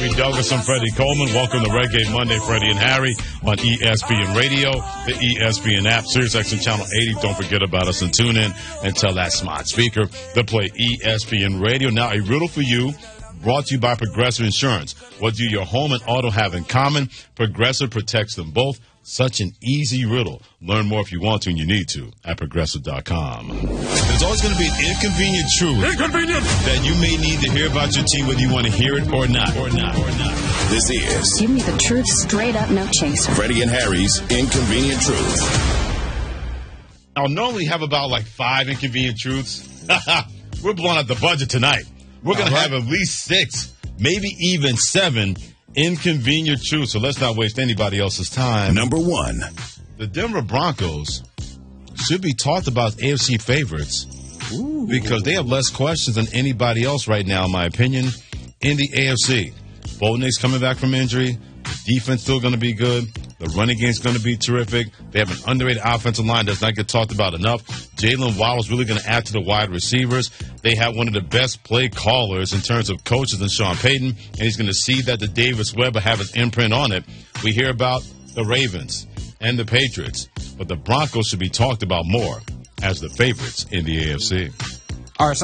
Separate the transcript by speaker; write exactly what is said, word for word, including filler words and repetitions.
Speaker 1: Harry Douglas. I'm Freddie Coleman. Welcome to Reggae Monday, Freddie and Harry on E S P N Radio, the E S P N app, SiriusXM Channel eighty. Don't forget about us and tune in and tell that smart speaker to play E S P N Radio. Now, a riddle for you, brought to you by Progressive Insurance. What do your home and auto have in common? Progressive protects them both. Such an easy riddle. Learn more if you want to and you need to at Progressive dot com. There's always going to be an inconvenient truth inconvenient. that you may need to hear about your team, whether you want to hear it or not. Or not. Or not.
Speaker 2: This is
Speaker 3: Give me the truth straight up, no chaser.
Speaker 2: Freddie and Harry's Inconvenient Truth.
Speaker 1: I'll normally have about like five inconvenient truths. We're blowing out the budget tonight. We're going to have at least six, maybe even seven inconvenient truths. So let's not waste anybody else's time.
Speaker 2: Number one.
Speaker 1: The Denver Broncos should be talked about as A F C favorites Ooh. because they have less questions than anybody else right now, in my opinion, in the A F C. Bo Nix coming back from injury. The defense still going to be good. The running game is going to be terrific. They have an underrated offensive line that does not get talked about enough. Jalen Waddle's really going to add to the wide receivers. They have one of the best play callers in terms of coaches than Sean Payton, and he's going to see that the Davis Webb will have his imprint on it. We hear about the Ravens and the Patriots, but the Broncos should be talked about more as the favorites in the A F C.
Speaker 4: All right, so